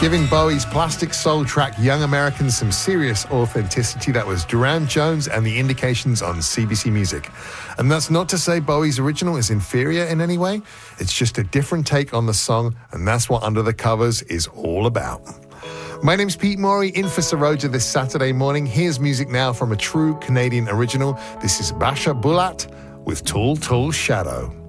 Giving Bowie's plastic soul track Young Americans some serious authenticity. That was Durand Jones and the Indications on CBC Music. And that's not to say Bowie's original is inferior in any way. It's just a different take on the song, and that's what Under the Covers is all about. My name's Pete Morey, in for Saroja this Saturday morning. Here's music now from a true Canadian original. This is Basha Bulat with Tall, Tall Shadow.